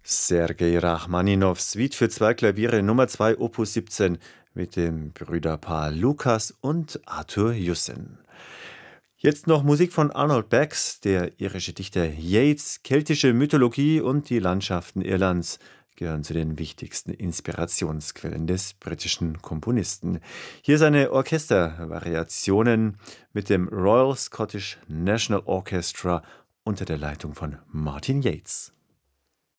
Sergei Rachmaninow, Suite für zwei Klaviere Nummer 2, Opus 17 mit dem Brüderpaar Lukas und Arthur Jussen. Jetzt noch Musik von Arnold Bax, der irische Dichter Yeats, keltische Mythologie und die Landschaften Irlands gehören zu den wichtigsten Inspirationsquellen des britischen Komponisten. Hier seine Orchestervariationen mit dem Royal Scottish National Orchestra unter der Leitung von Martin Yates.